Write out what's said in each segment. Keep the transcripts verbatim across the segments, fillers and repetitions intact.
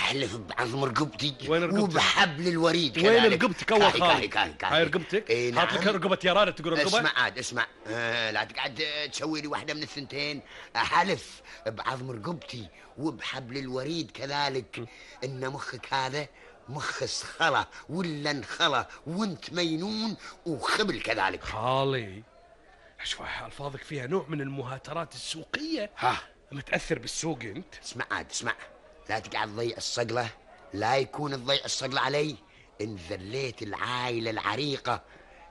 احلف بعظم رقبتي وين رقبتك؟ وبحبل الوريد وين كذلك. رقبتك اول كاهي خالي؟ كاهي كاهي كاهي. هاي رقبتك؟ إيه حاط لك نعم. رقبة يارانة تقول رقبة؟ اسمع عاد اسمع، آه لا تقعد تسوي لي واحدة من الثنتين. احلف بعظم رقبتي وبحبل الوريد كذلك ان مخك هذا مخ صخلة ولا انخلى وانت مينون وخبل كذلك. خالي شوف الفاظك فيها نوع من المهاترات السوقية. ها متأثر بالسوق انت؟ اسمع عاد اسمع، لا تقعد تضيع الصقلة، لا يكون تضيع الصقلة علي. ان ذليت العائلة العريقة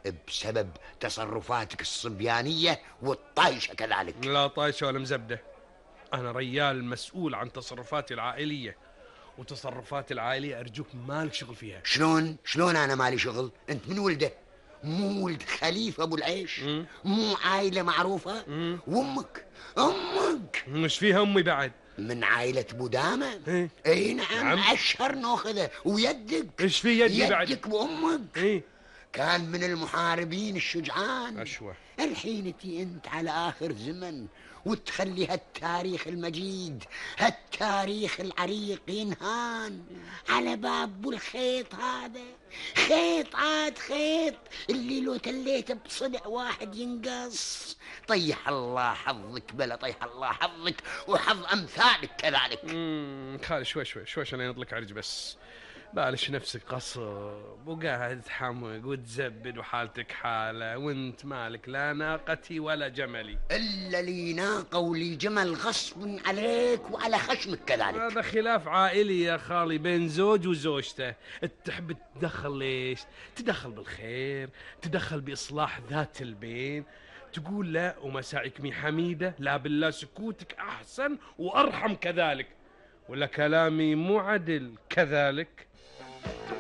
بسبب تصرفاتك الصبيانية والطايشة كذلك. لا طايشة ولا مزبدة، أنا ريال مسؤول عن تصرفاتي العائلية، وتصرفاتي العائلية أرجوك مالك شغل فيها. شلون شلون انا مالي شغل؟ انت من ولده؟ مو ولد خليفة ابو العيش؟ مم. مو عائلة معروفة؟ مم. وامك امك مش فيها أمي بعد؟ من عائلة بودامة؟ إيه؟ اي نعم, نعم. اشهر ناخذه. ويدك إيش في يدي بعد؟ يدك وامك إيه؟ كان من المحاربين الشجعان. أشوى. الحين تي انت على اخر زمن وتخلي هالتاريخ المجيد هالتاريخ العريق ينهان على باب الخيط هذا. خيط عاد خيط اللي لو تليته بصدع واحد ينقص. طيح الله حظك بلا طيح الله حظك وحظ امثالك كذلك. امم خالي شوي شوي شوي عشان ينطلق عرج بس. بالش نفسك قصب وقاعد تحمق وتزبد وحالتك حالة، وانت مالك لا ناقتي ولا جملي. الا لي ناقة ولي جمل غصب عليك وعلى خشمك كذلك. هذا خلاف عائلي يا خالي بين زوج وزوجته. تحب تدخل ليش؟ تدخل بالخير، تدخل بإصلاح ذات البين، تقول لا ومساعك مي حميدة، لا بالله سكوتك أحسن وأرحم كذلك، ولا كلامي مو عدل كذلك.